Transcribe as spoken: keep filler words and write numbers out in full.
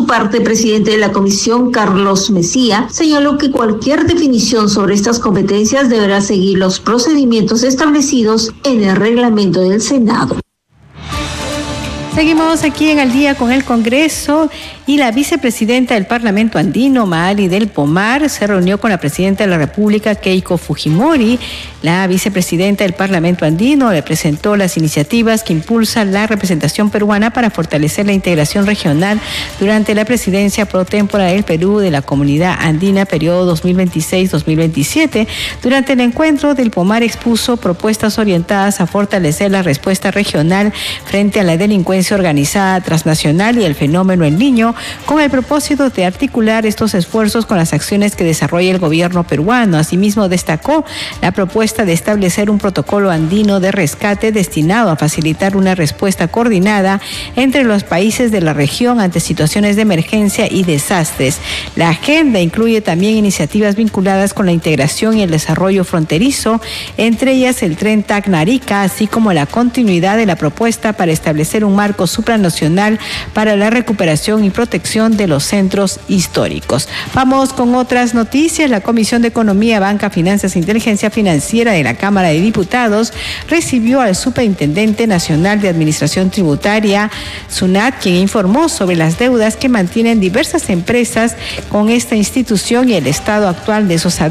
parte, el presidente de la comisión, Carlos Mesía, señaló que cualquier definición sobre estas competencias deberá seguir los procedimientos establecidos en el reglamento del Senado. Seguimos aquí en Al Día con el Congreso y la vicepresidenta del Parlamento Andino, Maali del Pomar, se reunió con la presidenta de la República, Keiko Fujimori. La vicepresidenta del Parlamento Andino le presentó las iniciativas que impulsa la representación peruana para fortalecer la integración regional durante la presidencia pro tempore del Perú de la Comunidad Andina, periodo dos mil veintiséis a dos mil veintisiete. Durante el encuentro, del Pomar expuso propuestas orientadas a fortalecer la respuesta regional frente a la delincuencia organizada transnacional y el fenómeno El Niño, con el propósito de articular estos esfuerzos con las acciones que desarrolla el gobierno peruano. Asimismo, destacó la propuesta de establecer un protocolo andino de rescate destinado a facilitar una respuesta coordinada entre los países de la región ante situaciones de emergencia y desastres. La agenda incluye también iniciativas vinculadas con la integración y el desarrollo fronterizo, entre ellas el tren Tacna-Arica, así como la continuidad de la propuesta para establecer un marco supranacional para la recuperación y protección de los centros históricos. Vamos con otras noticias. La Comisión de Economía, Banca, Finanzas e Inteligencia Financiera de la Cámara de Diputados recibió al Superintendente Nacional de Administración Tributaria, SUNAT, quien informó sobre las deudas que mantienen diversas empresas con esta institución y el estado actual de esos